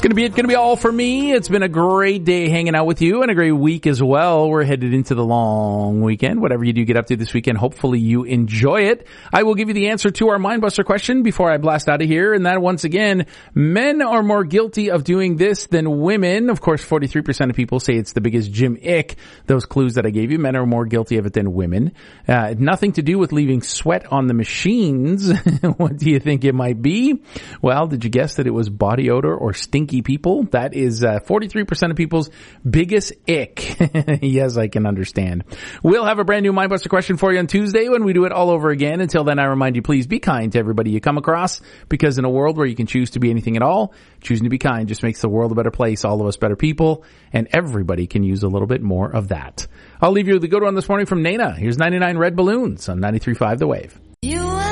Going to be all for me. It's been a great day hanging out with you and a great week as well. We're headed into the long weekend. Whatever you do get up to this weekend, hopefully you enjoy it. I will give you the answer to our Mindbuster question before I blast out of here. And that, once again, men are more guilty of doing this than women. Of course, 43% of people say it's the biggest gym ick. Those clues that I gave you, men are more guilty of it than women. Nothing to do with leaving sweat on the machines. What do you think it might be? Well, did you guess that it was body odor or stinky people? That is 43% of people's biggest ick. Yes, I can understand. We'll have a brand new Mindbuster question for you on Tuesday when we do it all over again. Until then, I remind you, please be kind to everybody you come across, because in a world where you can choose to be anything at all, choosing to be kind just makes the world a better place, all of us better people, and everybody can use a little bit more of that. I'll leave you with the good one this morning from Nena. Here's 99 Red Balloons on 93.5 The Wave.